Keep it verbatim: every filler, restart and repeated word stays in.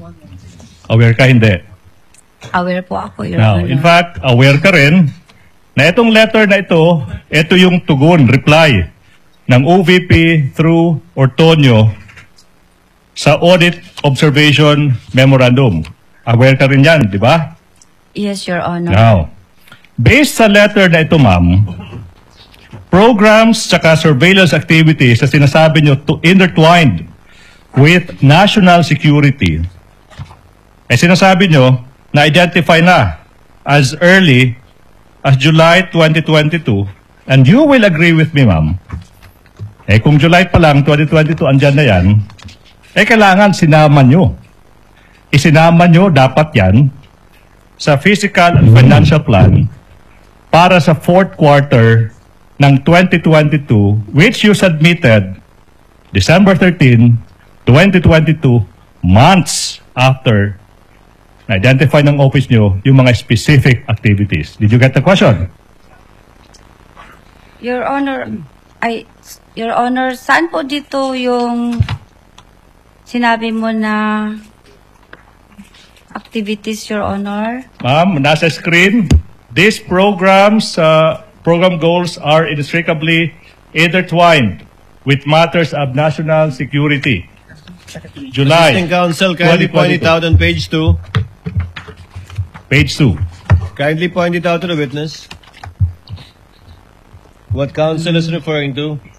Aware ka, hindi? Aware po ako, Your Now, Honor. in fact, aware ka rin na itong letter na ito, ito yung tugon, reply ng O V P through Ortonio sa Audit Observation Memorandum. Aware ka rin yan, di ba? Yes, Your Honor. Now, based sa letter na ito, ma'am, programs tsaka surveillance activities na sinasabi nyo to intertwined with national security, eh sinasabi nyo na-identify na as early as July twenty twenty-two, and you will agree with me, ma'am, eh kung July pa lang, twenty twenty-two, andyan na yan, eh kailangan sinama nyo. Isinama nyo dapat yan sa physical and financial plan para sa fourth quarter ng twenty twenty-two, which you submitted December thirteenth, twenty twenty-two, months after na-identify ng office nyo yung mga specific activities. Did you get the question? Your Honor, ay, Your Honor, saan po dito yung sinabi mo na activities, Your Honor? Ma'am, nasa screen, these programs, uh, program goals are inextricably intertwined with matters of national security. July Assisting Counsel, kindly point it out on page two. Page two. Kindly point it out to the witness. What counsel is referring to.